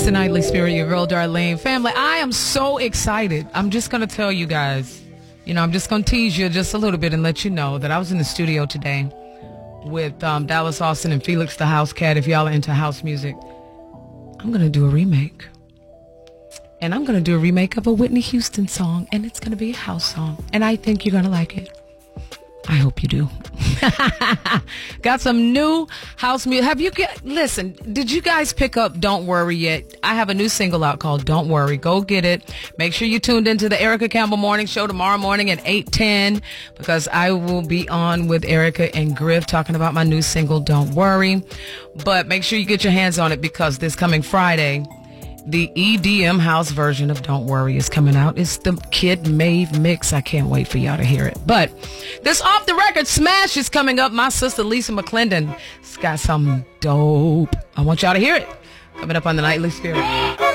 the Nightly Spirit, your girl Darlene. Family, I am so excited. I'm just going to tell you guys, I'm just going to tease you just a little bit and let you know that I was in the studio today with Dallas Austin and Felix the House Cat. If y'all are into house music, I'm going to do a remake. And I'm going to do a remake of a Whitney Houston song, and it's going to be a house song. And I think you're going to like it. I hope you do. Got some new house music. Listen, did you guys pick up Don't Worry yet? I have a new single out called Don't Worry. Go get it. Make sure you tuned into the Erica Campbell Morning Show tomorrow morning at 8:10 because I will be on with Erica and Griff talking about my new single Don't Worry. But make sure you get your hands on it because this coming Friday, the EDM house version of Don't Worry is coming out. It's the Kid Mave mix. I can't wait for y'all to hear it. But this off the record smash is coming up. My sister Lisa McClendon has got something dope. I want y'all to hear it. Coming up on the Nightly Spirit.